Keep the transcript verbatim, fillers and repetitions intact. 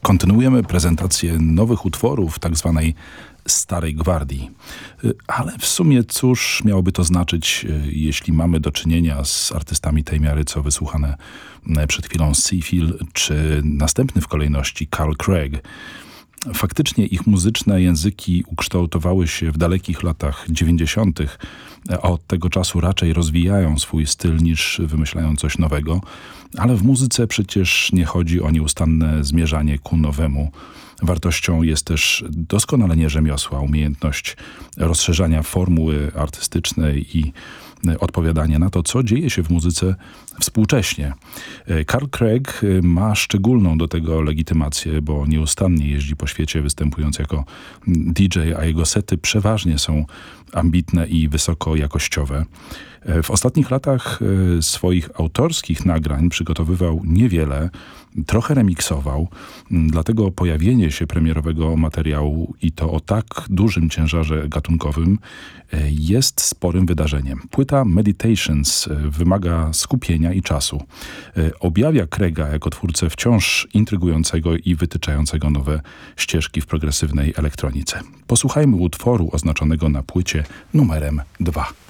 Kontynuujemy prezentację nowych utworów tak zwanej Starej Gwardii. Ale w sumie cóż miałoby to znaczyć, jeśli mamy do czynienia z artystami tej miary, co wysłuchane przed chwilą Seafield, czy następny w kolejności Carl Craig. Faktycznie ich muzyczne języki ukształtowały się w dalekich latach dziewięćdziesiątych, a od tego czasu raczej rozwijają swój styl niż wymyślają coś nowego, ale w muzyce przecież nie chodzi o nieustanne zmierzanie ku nowemu. Wartością jest też doskonalenie rzemiosła, umiejętność rozszerzania formuły artystycznej i odpowiadanie na to, co dzieje się w muzyce współcześnie. Carl Craig ma szczególną do tego legitymację, bo nieustannie jeździ po świecie, występując jako D J, a jego sety przeważnie są ambitne i wysokojakościowe. W ostatnich latach swoich autorskich nagrań przygotowywał niewiele, trochę remiksował, dlatego pojawienie się premierowego materiału i to o tak dużym ciężarze gatunkowym jest sporym wydarzeniem. Płyta Meditations wymaga skupienia i czasu. Objawia Craiga jako twórcę wciąż intrygującego i wytyczającego nowe ścieżki w progresywnej elektronice. Posłuchajmy utworu oznaczonego na płycie numerem dwa.